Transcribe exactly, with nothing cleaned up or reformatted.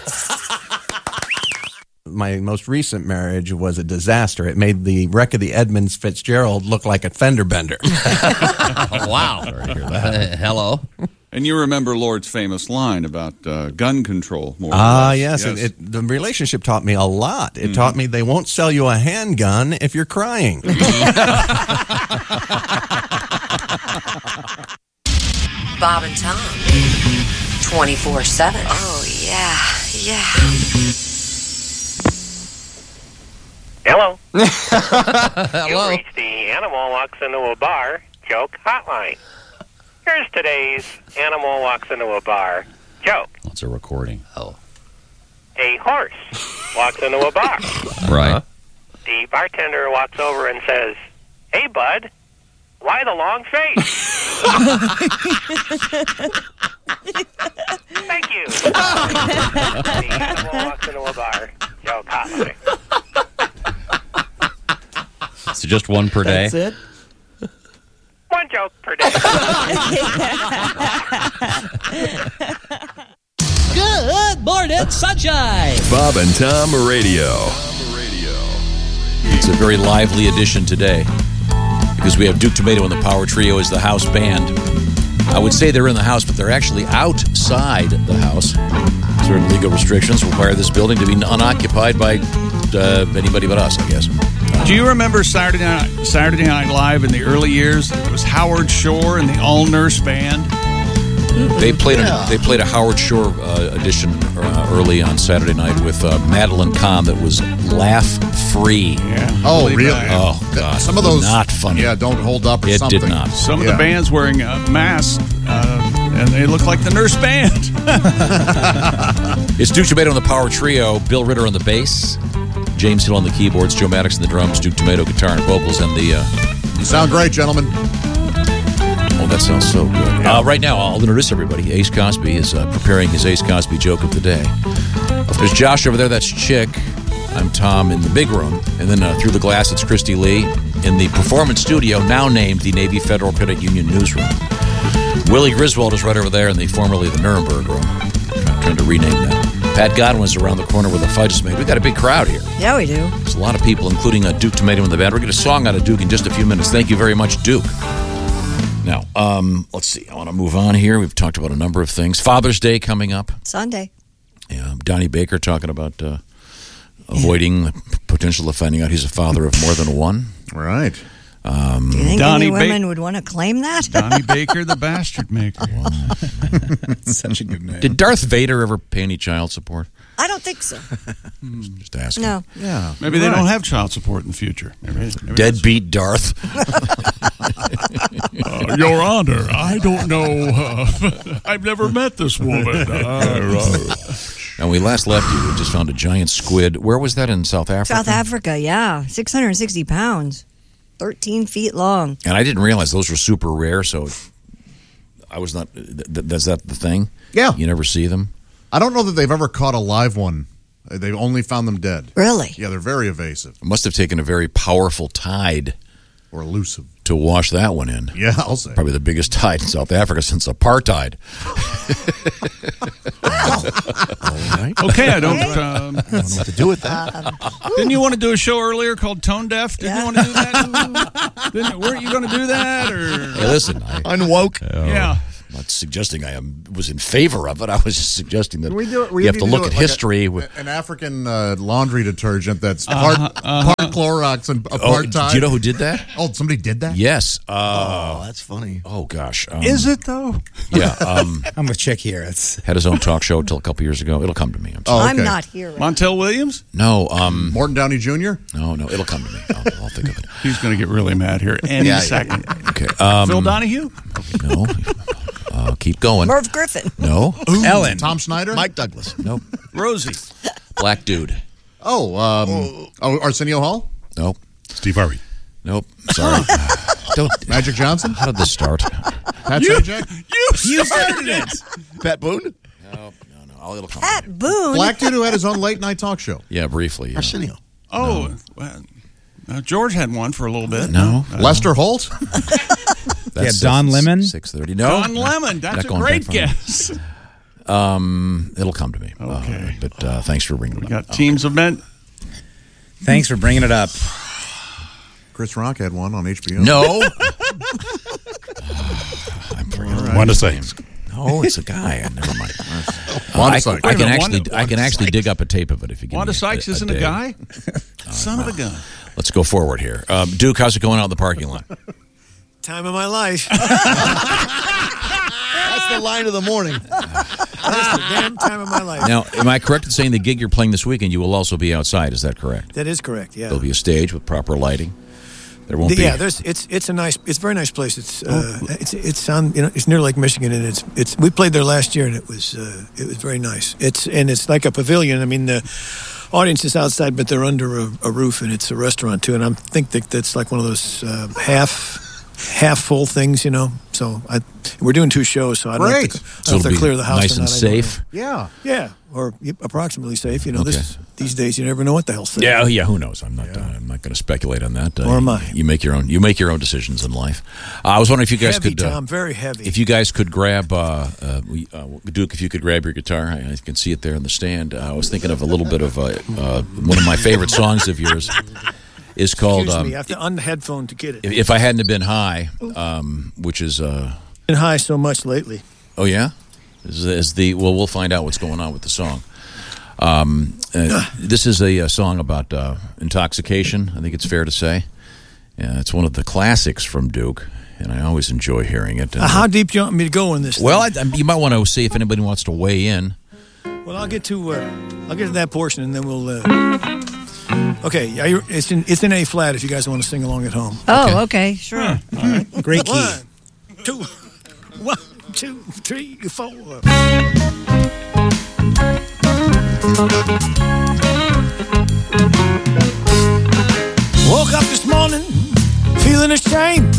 My most recent marriage was a disaster. It made the wreck of the Edmunds Fitzgerald look like a fender bender. Oh, wow. Sorry to hear that. Uh, hello. And you remember Lord's famous line about uh, gun control, more or Ah, less. yes. yes. It, it, the relationship taught me a lot. It mm-hmm. taught me they won't sell you a handgun if you're crying. Bob and Tom. twenty-four seven. Oh, yeah, yeah. Hello. Hello. You reached the Animal Walks into a Bar joke hotline. Here's today's Animal Walks into a Bar joke. What's a recording? Oh. A horse walks into a bar. Right. The bartender walks over and says, "Hey, bud, why the long face?" Thank you. The Animal Walks into a Bar joke hotline. So just one per day? That's it? One joke per day. Good morning, sunshine. Bob and Tom Radio. It's a very lively edition today because we have Duke Tomato and the Power Trio as the house band. I would say they're in the house, but they're actually outside the house. Certain legal restrictions require this building to be unoccupied by uh, anybody but us, I guess. Do you remember Saturday Night, Saturday Night Live in the early years? It was Howard Shore and the All Nurse Band. They played Yeah. a, they played a Howard Shore uh, edition uh, early on Saturday night with uh, Madeline Kahn that was laugh-free. Yeah. Oh, Believe really? that. Oh, God. Some of those Not funny. Yeah, don't hold up or It something. did not. Some of Yeah. the bands wearing uh, masks, uh, and they look like the Nurse Band. It's Duke Tomato and the Power Trio. Bill Ritter on the bass, James Hill on the keyboards, Joe Maddox on the drums, Duke Tomato guitar and vocals, and the... Uh, You sound great, gentlemen. oh, that sounds so good. Uh, right now, I'll introduce everybody. Ace Cosby is uh, preparing his Ace Cosby joke of the day. There's Josh over there. That's Chick. I'm Tom in the big room. And then uh, through the glass, it's Christy Lee in the performance studio, now named the Navy Federal Credit Union Newsroom. Willie Griswold is right over there in the formerly the Nuremberg room. I'm trying to rename that. Pat Godwin's around the corner where the fight is made. We've got a big crowd here. Yeah, we do. There's a lot of people, including uh, Duke Tomato in the band. We're going to get a song out of Duke in just a few minutes. Thank you very much, Duke. Now, um, let's see. I want to move on here. We've talked about a number of things. Father's Day coming up. Sunday. Yeah, Donnie Baker talking about uh, avoiding the potential of finding out he's a father of more than one. Right. Um, Do you think Donnie any women Ba- would want to claim that? Donnie Baker, the Bastard Maker. Such a good name. Did Darth Vader ever pay any child support? I don't think so. Just asking. No. Yeah. Maybe they don't have child support in the future. Maybe, maybe Deadbeat Darth. Uh, Your Honor, I don't know. Uh, I've never met this woman. Uh, And we last left you. We just found a giant squid. Where was that, in South Africa? South Africa, yeah. six hundred sixty pounds. thirteen feet long. And I didn't realize those were super rare, so I was not... Th- th- is that the thing? Yeah. You never see them? I don't know that they've ever caught a live one. They've only found them dead. Really? Yeah, they're very evasive. It must have taken a very powerful tide Or elusive. to wash that one in. Yeah, I'll say. Probably the biggest tide in South Africa since apartheid. okay, I don't. Um, I don't know what to do with that. didn't you want to do a show earlier called Tone Deaf? Didn't Yeah. you want to do that? didn't, weren't you going to do that? Or Hey, listen, I, Unwoke. yeah. I'm not suggesting I am was in favor of it. I was just suggesting that Can we do it? We you have need to do look it at like history. A, with, an African uh, laundry detergent that's part, part Clorox and a oh, part Tide. do you know who did that? Oh, somebody did that? Yes. Uh, Oh, that's funny. oh, gosh. Um, Is it though? Yeah. Um, I'm with Chick here. It's had his own talk show until a couple years ago. It'll come to me. I'm sorry. Oh, I'm okay. not here. Right? Montel Williams? No, um, Morton Downey Junior? no, no. It'll come to me. I'll, I'll think of it. He's going to get really mad here any Yeah, yeah. second. Okay. Um, Phil Donahue? No. Uh, keep going. Merv Griffin. No. Ellen. Tom Snyder? Mike Douglas. Nope. Rosie. Black dude. Oh, um, oh, Arsenio Hall? Nope. Steve Harvey. Nope. Sorry. Don't. Magic Johnson? How did this start? Pat You, Sajak? you started it. Pat Boone. No, no, no. I'll, it'll come. Pat Boone. Black dude who had his own late night talk show. Yeah, briefly. Yeah. Arsenio. Oh, well, uh, George had one for a little bit. No. Lester Holt? That's Yeah, Don Lemon? six thirty. No. Don Lemon. That's Not a going great back far. guess. Um, it'll come to me. Okay. Uh, but uh, thanks for bringing it We up. got Teams of Men. Thanks for bringing it up. Chris Rock had one on H B O. No. I'm forgetting. Wanda Sykes. No, it's a guy. Never mind. Wanda I, Sykes. I can Wait a minute, actually, Wanda- I can Wanda actually Sykes. dig up a tape of it if you give Wanda me Sykes a, isn't a day. guy? Son of a gun. Let's go forward here. Um, Duke, how's it going out in the parking lot? Time of my life. That's the line of the morning. That's the damn time of my life. Now, am I correct in saying the gig you're playing this weekend, you will also be outside? Is that correct? That is correct. Yeah. There'll be a stage with proper lighting. There won't yeah, be. there's it's it's a nice it's a very nice place. It's uh, it's it's on you know it's near Lake Michigan and it's it's we played there last year and it was uh, it was very nice. It's and it's like a pavilion. I mean the audience is outside but they're under a, a roof and it's a restaurant too. And I think that that's like one of those uh, half half full things, you know. So I we're doing two shows, so I don't Great. have to, I So don't have it'll to be clear the house. nice or and not, I don't know. safe. Yeah. Yeah, or approximately safe. You know, Okay. this these days you never know what the hell's safe. Yeah, yeah. Who knows? I'm not. Uh, I'm not going to speculate on that. Uh, Or am I? You make your own. You make your own decisions in life. Uh, I was wondering if you guys Heavy, could. Uh, Tom, very heavy. If you guys could grab, uh, uh, we, uh, Duke, if you could grab your guitar, I, I can see it there in the stand. Uh, I was thinking of a little bit of uh, uh, one of my favorite songs of yours. Is called. Excuse Um, me, I have to unheadphone to get it. if, if I hadn't have been high, um, which is. Uh, Been high so much lately. oh yeah, is, is the well? We'll find out what's going on with the song. Um, uh, this is a, a song about uh, intoxication. I think it's fair to say. Yeah, it's one of the classics from Duke, and I always enjoy hearing it. And, Uh, how deep do you want me to go in this? well, I, thing? I, you might want to see if anybody wants to weigh in. well, I'll get to uh, I'll get to that portion, and then we'll. Uh, okay, are you, it's in it's in A flat. If you guys want to sing along at home. Oh, okay, sure. Great key. One, two, one, two, three, four. Woke up this morning feeling ashamed.